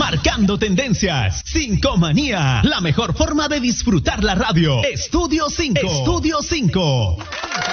marcando tendencias. Cinco Manía, la mejor forma de disfrutar la radio. Estudio 5. Estudio 5.